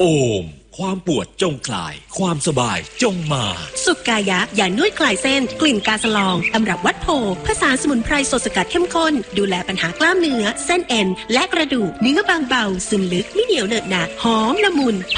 โอมความปวดจงคลายความสบายจงมาสุขกายะยานวดคลายเส้นกลิ่นกาสลองตำรับวัดโพผสานสมุนไพรสดสกัดเข้มข้นดูแลปัญหากล้ามเนื้อเส้นเอ็นและกระดูกเนื้อบางเบาซึมลึกไม่เหนียวเหนอะหนะหอมละมุน